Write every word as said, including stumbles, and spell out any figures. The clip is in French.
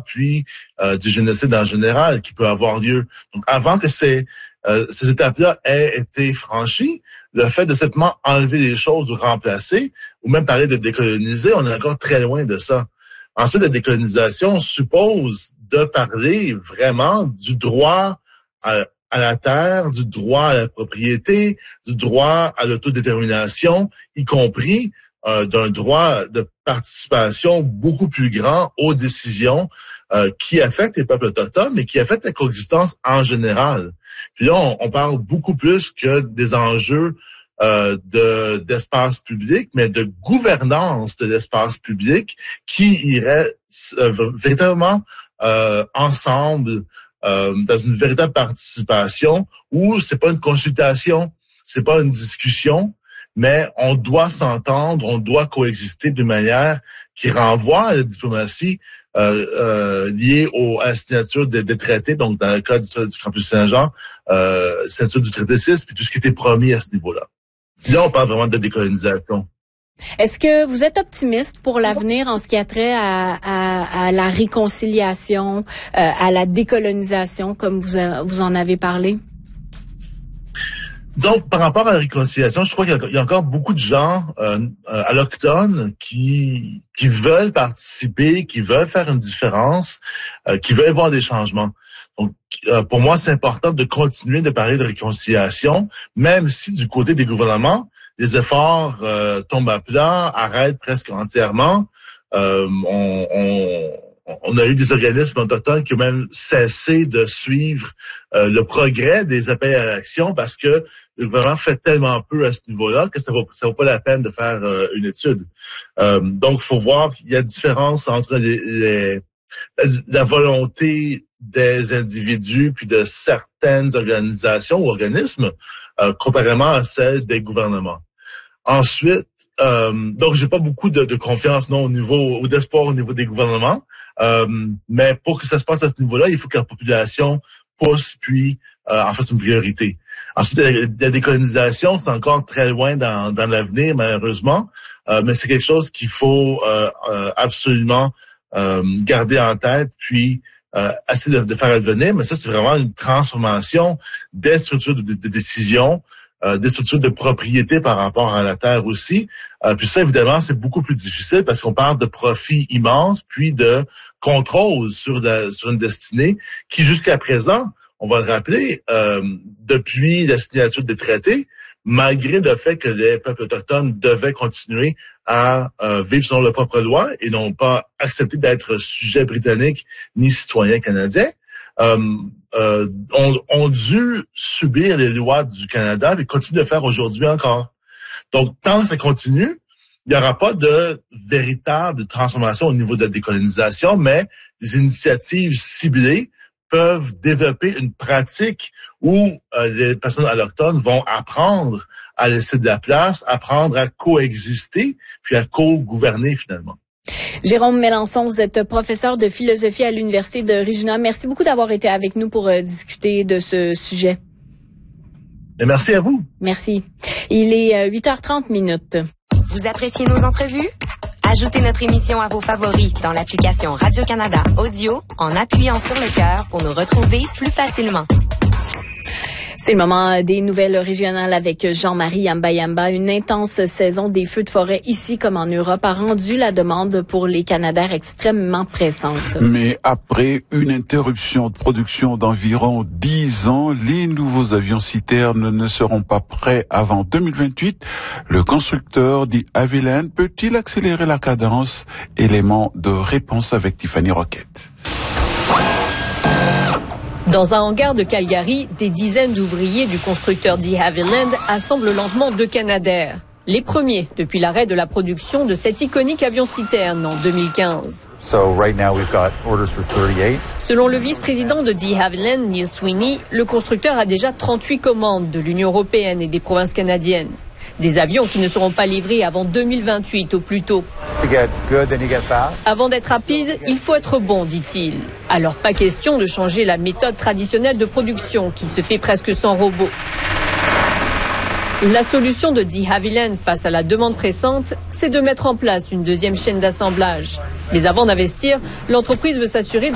puis euh, du génocide en général qui peut avoir lieu. Donc, avant que ces, euh, ces étapes-là aient été franchies, le fait de simplement enlever les choses ou remplacer, ou même parler de décoloniser, on est encore très loin de ça. Ensuite, la décolonisation suppose de parler vraiment du droit à, à la terre, du droit à la propriété, du droit à l'autodétermination, y compris euh, d'un droit de participation beaucoup plus grand aux décisions euh, qui affectent les peuples autochtones, mais qui affectent la coexistence en général. Puis là, on, on parle beaucoup plus que des enjeux euh, de d'espace public, mais de gouvernance de l'espace public qui irait euh, véritablement euh, ensemble euh, dans une véritable participation où c'est pas une consultation, c'est pas une discussion, mais on doit s'entendre, on doit coexister d'une manière qui renvoie à la diplomatie euh, euh, liée au, à la signature des, des traités, donc dans le cas du, du campus Saint-Jean, euh, signature du traité six, puis tout ce qui était promis à ce niveau-là. Puis là, on parle vraiment de décolonisation. Est-ce que vous êtes optimiste pour l'avenir en ce qui a trait à, à, à la réconciliation, euh, à la décolonisation, comme vous, a, vous en avez parlé? Disons, par rapport à la réconciliation, je crois qu'il y a encore beaucoup de gens euh, euh, allochtones qui qui veulent participer, qui veulent faire une différence, euh, qui veulent voir des changements. Donc, euh, pour moi, c'est important de continuer de parler de réconciliation, même si du côté des gouvernements, les efforts euh, tombent à plat, arrêtent presque entièrement. Euh, on, on On a eu des organismes autochtones qui ont même cessé de suivre euh, le progrès des appels à l'action parce que le gouvernement fait tellement peu à ce niveau-là que ça vaut, ça vaut pas la peine de faire euh, une étude. Euh, donc, faut voir qu'il y a différence entre les, les, la volonté des individus puis de certaines organisations ou organismes euh, comparément à celle des gouvernements. Ensuite, euh, donc j'ai pas beaucoup de, de confiance non au niveau ou d'espoir au niveau des gouvernements. Euh, mais pour que ça se passe à ce niveau-là, il faut que la population pousse puis euh, en fasse une priorité. Ensuite, la, la décolonisation, c'est encore très loin dans, dans l'avenir, malheureusement, euh, mais c'est quelque chose qu'il faut euh, euh, absolument euh, garder en tête, puis euh, essayer de, de faire advenir. Mais ça, c'est vraiment une transformation des structures de, de, de décision, Euh, des structures de propriété par rapport à la terre aussi. Euh, puis ça, évidemment, c'est beaucoup plus difficile parce qu'on parle de profits immenses, puis de contrôle sur, la, sur une destinée qui, jusqu'à présent, on va le rappeler, euh, depuis la signature des traités, malgré le fait que les peuples autochtones devaient continuer à euh, vivre selon leurs propres lois et n'ont pas accepté d'être sujets britanniques ni citoyens canadiens, Euh, euh, ont, ont dû subir les lois du Canada et continuent de le faire aujourd'hui encore. Donc, tant que ça continue, il n'y aura pas de véritable transformation au niveau de la décolonisation, mais les initiatives ciblées peuvent développer une pratique où euh, les personnes allochtones vont apprendre à laisser de la place, apprendre à coexister, puis à co-gouverner finalement. Jérôme Mélençon, vous êtes professeur de philosophie à l'Université de Regina. Merci beaucoup d'avoir été avec nous pour euh, discuter de ce sujet. Et merci à vous. Merci. Il est euh, huit heures trente minutes. Vous appréciez nos entrevues? Ajoutez notre émission à vos favoris dans l'application Radio-Canada Audio en appuyant sur le cœur pour nous retrouver plus facilement. C'est le moment des nouvelles régionales avec Jean-Marie Yamba-Yamba. Une intense saison des feux de forêt ici comme en Europe a rendu la demande pour les canadaires extrêmement pressante. Mais après une interruption de production d'environ dix ans, les nouveaux avions citernes ne seront pas prêts avant deux mille vingt-huit. Le constructeur de Havilland peut-il accélérer la cadence? Élément de réponse avec Tiffany Roquette. Dans un hangar de Calgary, des dizaines d'ouvriers du constructeur de Havilland assemblent lentement deux Canadair. Les premiers depuis l'arrêt de la production de cet iconique avion-citerne en deux mille quinze. So right now we've got orders for thirty-eight. Selon le vice-président de de Havilland, Neil Sweeney, le constructeur a déjà trente-huit commandes de l'Union européenne et des provinces canadiennes. Des avions qui ne seront pas livrés avant deux mille vingt-huit au plus tôt. You get good, then you get fast. Avant d'être rapide, il faut être bon, dit-il. Alors pas question de changer la méthode traditionnelle de production qui se fait presque sans robot. La solution de de Havilland face à la demande pressante, c'est de mettre en place une deuxième chaîne d'assemblage. Mais avant d'investir, l'entreprise veut s'assurer